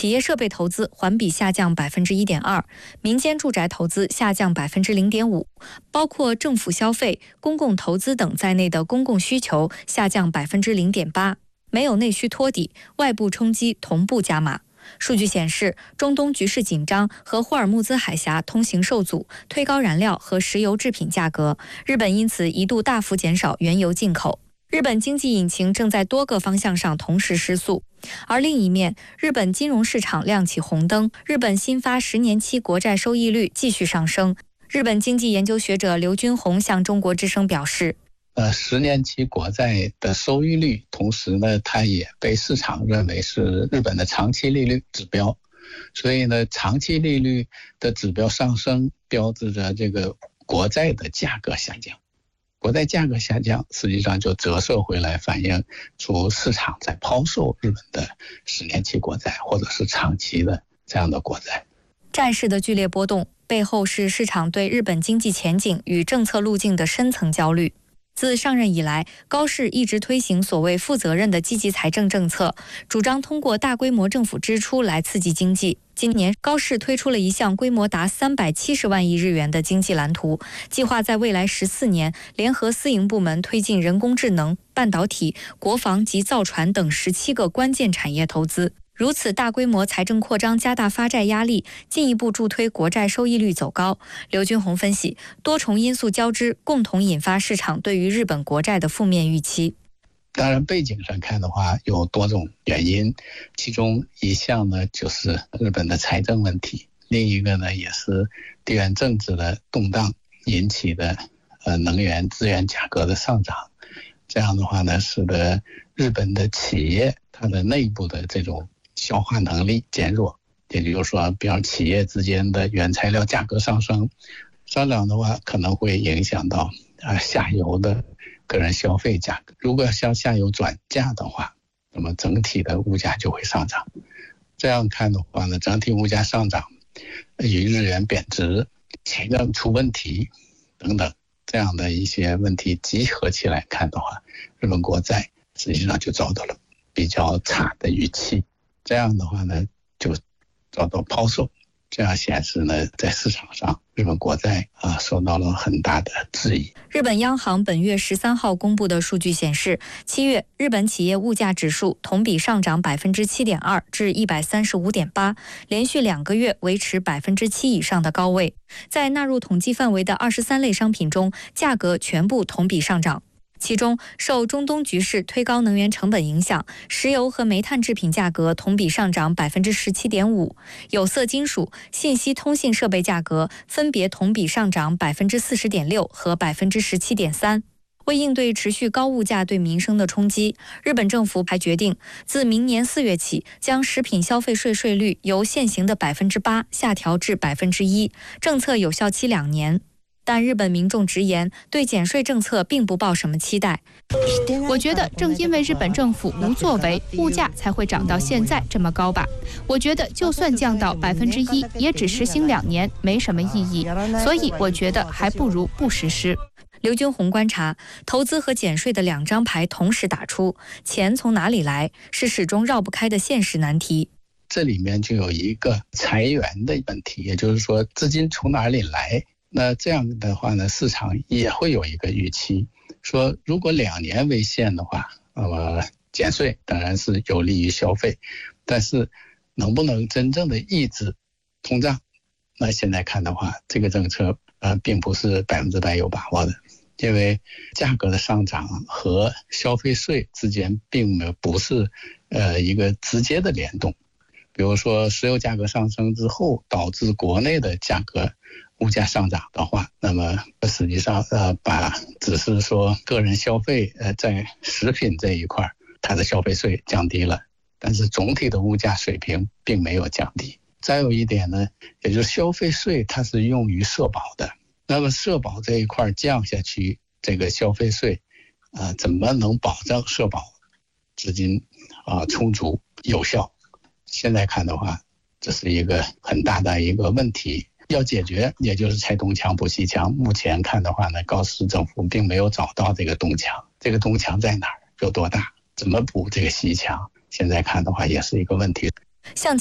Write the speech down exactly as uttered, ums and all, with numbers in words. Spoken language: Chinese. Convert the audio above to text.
企业设备投资环比下降百分之一点二，民间住宅投资下降百分之零点五，包括政府消费、公共投资等在内的公共需求下降百分之零点八，没有内需托底，外部冲击同步加码。数据显示，中东局势紧张和霍尔木兹海峡通行受阻，推高燃料和石油制品价格。日本因此一度大幅减少原油进口。日本经济引擎正在多个方向上同时失速，而另一面，日本金融市场亮起红灯，日本新发十年期国债收益率继续上升。日本经济研究学者刘军宏向中国之声表示， 呃，十年期国债的收益率，同时呢，它也被市场认为是日本的长期利率指标，所以呢，长期利率的指标上升，标志着这个国债的价格下降。国债价格下降，实际上就折射回来，反映出市场在抛售日本的十年期国债或者是长期的这样的国债。 债市的剧烈波动背后是市场对日本经济前景与政策路径的深层焦虑。自上任以来，高市一直推行所谓负责任的积极财政政策，主张通过大规模政府支出来刺激经济。今年，高市推出了一项规模达三百七十万亿日元的经济蓝图，计划在未来十四年联合私营部门推进人工智能、半导体、国防及造船等十七个关键产业投资。如此大规模财政扩张加大发债压力，进一步助推国债收益率走高。刘军宏分析，多重因素交织，共同引发市场对于日本国债的负面预期。 当然背景上看的话，有多种原因，其中一项呢就是日本的财政问题，另一个呢也是地缘政治的动荡引起的呃能源资源价格的上涨。这样的话呢，使得日本的企业它的内部的这种消化能力减弱，也就是说，比如企业之间的原材料价格上升，上涨的话可能会影响到啊下游的个人消费价格。如果向下游转嫁的话，那么整体的物价就会上涨。这样看的话呢，整体物价上涨与日元贬值、财政出问题等等这样的一些问题集合起来看的话，日本国债实际上就遭到了比较差的预期。这样的话呢，就遭到抛售，这样显示呢，在市场上日本国债啊受到了很大的质疑。 日本央行本月十三号公布的数据显示，七月日本企业物价指数同比上涨百分之七点二至一百三十五点八，连续两个月维持百分之七以上的高位。在纳入统计范围的二十三类商品中，价格全部同比上涨。其中，受中东局势推高能源成本影响，石油和煤炭制品价格同比上涨百分之十七点五，有色金属、信息通信设备价格分别同比上涨百分之四十点六和百分之十七点三。为应对持续高物价对民生的冲击，日本政府还决定自明年四月起，将食品消费税税率由现行的百分之八下调至百分之一，政策有效期两年。但日本民众直言，对减税政策并不抱什么期待。 我觉得正因为日本政府无作为，物价才会涨到现在这么高吧。我觉得就算降到百分之一，也只实行两年，没什么意义。所以我觉得还不如不实施。 刘军宏观察，投资和减税的两张牌同时打出，钱从哪里来，是始终绕不开的现实难题。 这里面就有一个财源的问题，也就是说资金从哪里来。那这样的话呢，市场也会有一个预期，说如果两年为限的话，那么减税当然是有利于消费，但是能不能真正的抑制通胀？那现在看的话，这个政策呃并不是百分之百有把握的，因为价格的上涨和消费税之间并没有不是呃一个直接的联动。比如说石油价格上升之后，导致国内的价格物价上涨的话，那么实际上呃把只是说个人消费呃在食品这一块它的消费税降低了，但是总体的物价水平并没有降低。再有一点呢，也就是消费税它是用于社保的，那么社保这一块降下去，这个消费税啊、呃、怎么能保证社保资金啊、呃、充足有效？现在看的话，这是一个很大的一个问题，要解决，也就是拆东墙补西墙。目前看的话呢，高市政府并没有找到这个东墙，这个东墙在哪儿，有多大，怎么补这个西墙，现在看的话也是一个问题。 向